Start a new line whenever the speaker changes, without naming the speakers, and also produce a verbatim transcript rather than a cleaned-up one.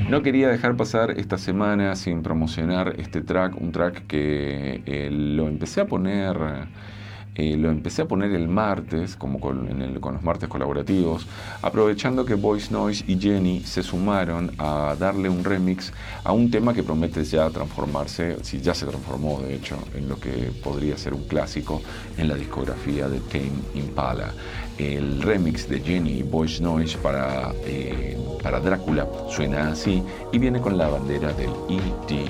No quería dejar pasar esta semana sin promocionar este track, un track que eh, lo empecé a poner, eh, lo empecé a poner el martes, como con, en el- con los martes colaborativos, aprovechando que Voice Noise y Jenny se sumaron a darle un remix a un tema que promete ya transformarse, si ya se transformó de hecho, en lo que podría ser un clásico en la discografía de Tame Impala. El remix de Jenny y Voice Noise para, eh, para Drácula suena así y viene con la bandera del E D